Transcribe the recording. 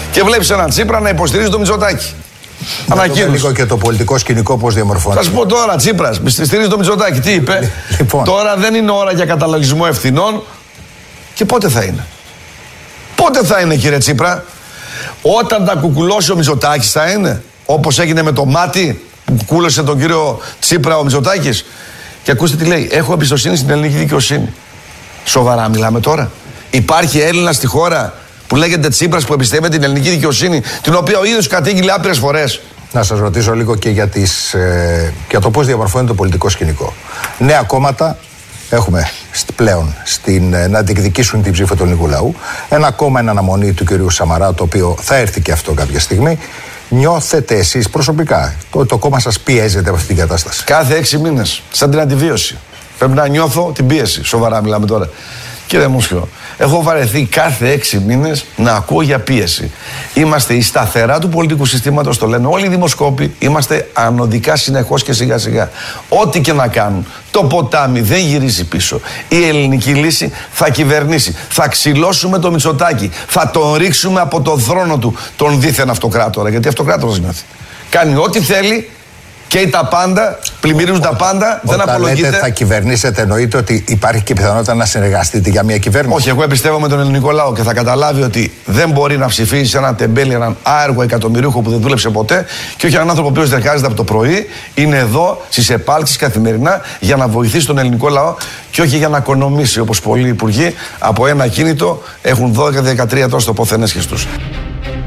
Και βλέπεις έναν Τσίπρα να υποστηρίζει το Μητσοτάκη. Ανακοίνωσε λίγο και το πολιτικό σκηνικό πώς διαμορφώνεται. Θα σου πω τώρα, Τσίπρας, στηρίζει το Μητσοτάκη. Τι είπε? Λοιπόν. Τώρα δεν είναι ώρα για καταλογισμό ευθυνών. Και πότε θα είναι? Πότε θα είναι, κύριε Τσίπρα? Όταν τα κουκουλώσει ο Μητσοτάκης θα είναι? Όπως έγινε με το μάτι που κουκούλωσε τον κύριο Τσίπρα ο Μητσοτάκης. Και ακούστε τι λέει. Έχω εμπιστοσύνη στην ελληνική δικαιοσύνη. Σοβαρά μιλάμε τώρα? Υπάρχει Έλληνας στη χώρα που λέγεται Τσίπρας που εμπιστεύεται την ελληνική δικαιοσύνη, την οποία ο ίδιος κατήγγειλε άπειρες φορές? Να σας ρωτήσω λίγο και για το πώς διαμορφώνεται το πολιτικό σκηνικό. Νέα κόμματα έχουμε πλέον να διεκδικήσουν την ψήφο του ελληνικού λαού. Ένα κόμμα εν αναμονή του κυρίου Σαμαρά, το οποίο θα έρθει και αυτό κάποια στιγμή. Νιώθετε εσείς προσωπικά το κόμμα σας πιέζεται από αυτή την κατάσταση? Κάθε 6 μήνες, σαν την αντιβίωση. Πρέπει να νιώθω την πίεση. Σοβαρά μιλάμε τώρα. Κύριε Μούσχιο, έχω βαρεθεί κάθε 6 μήνες να ακούω για πίεση. Είμαστε η σταθερά του πολιτικού συστήματος, το λένε όλοι οι δημοσκόποι. Είμαστε ανωδικά συνεχώς και σιγά σιγά. Ό,τι και να κάνουν, το ποτάμι δεν γυρίζει πίσω. Η ελληνική λύση θα κυβερνήσει. Θα ξυλώσουμε το Μητσοτάκη. Θα τον ρίξουμε από το θρόνο του τον δίθεν αυτοκράτορα. Γιατί αυτοκράτορας νιώθει. Κάνει ό,τι θέλει. Και τα πάντα, πλημμυρίζουν τα πάντα, δεν απολογείται. Όταν λέτε θα κυβερνήσετε, εννοείται ότι υπάρχει και πιθανότητα να συνεργαστείτε για μια κυβέρνηση? Όχι, εγώ εμπιστεύομαι τον ελληνικό λαό και θα καταλάβει ότι δεν μπορεί να ψηφίσει έναν τεμπέλη, έναν άεργο εκατομμυρίουχο που δεν δούλεψε ποτέ, και όχι έναν άνθρωπο που εργάζεται από το πρωί, είναι εδώ στις επάλξεις καθημερινά για να βοηθήσει τον ελληνικό λαό και όχι για να οικονομήσει, όπως πολλοί υπουργοί από ένα κίνητο έχουν 12-13 τόσο τοποθενέσχες τους.